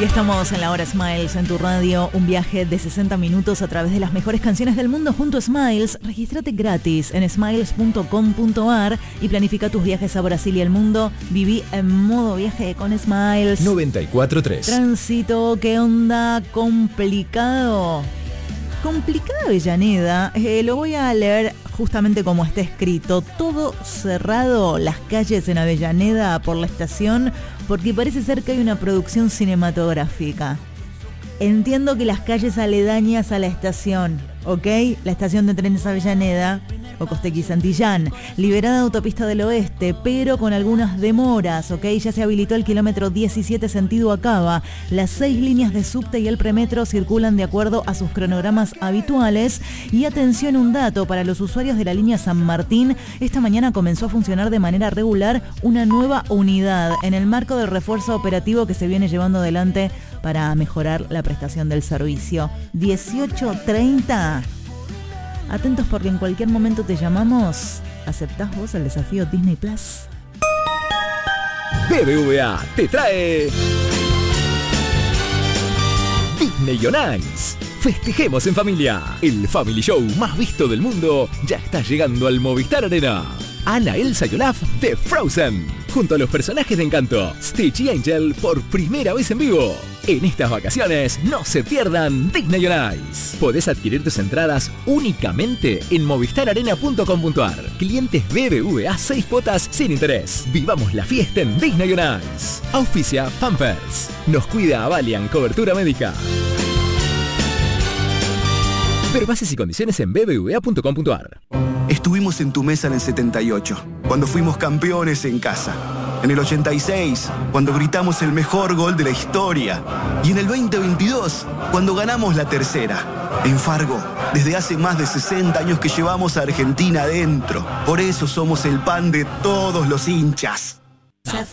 Y estamos en la hora Smiles en tu radio, un viaje de 60 minutos a través de las mejores canciones del mundo junto a Smiles. Regístrate gratis en smiles.com.ar y planifica tus viajes a Brasil y el mundo. Viví en modo viaje con Smiles. 94.3. Tránsito, ¿qué onda? Complicado. Complicado Avellaneda, lo voy a leer justamente como está escrito. Todo cerrado, las calles en Avellaneda por la estación, porque parece ser que hay una producción cinematográfica. Entiendo que las calles aledañas a la estación, ¿ok? La estación de trenes Avellaneda o Costequi Santillán, liberada autopista del oeste, pero con algunas demoras, ¿ok? Ya se habilitó el kilómetro 17 sentido Acaba. Las 6 líneas de subte y el premetro circulan de acuerdo a sus cronogramas habituales. Y atención, un dato para los usuarios de la línea San Martín. Esta mañana comenzó a funcionar de manera regular una nueva unidad en el marco del refuerzo operativo que se viene llevando adelante para mejorar la prestación del servicio. 18:30. Atentos porque en cualquier momento te llamamos. ¿Aceptás vos el desafío Disney Plus? BBVA te trae Disney on Ice. Festejemos en familia. El Family Show más visto del mundo ya está llegando al Movistar Arena. Anna, Elsa y Olaf de Frozen, junto a los personajes de Encanto, Stitch y Angel por primera vez en vivo. En estas vacaciones no se pierdan Disney on Ice. Podés adquirir tus entradas únicamente en movistararena.com.ar. Clientes BBVA 6 cuotas sin interés. Vivamos la fiesta en Disney on Ice. Auspicia Pampers. Nos cuida Avalian Cobertura Médica. Ver bases y condiciones en bbva.com.ar. Estuvimos en tu mesa en el 78, cuando fuimos campeones en casa. En el 86, cuando gritamos el mejor gol de la historia. Y en el 2022, cuando ganamos la tercera. En Fargo, desde hace más de 60 años que llevamos a Argentina adentro. Por eso somos el pan de todos los hinchas.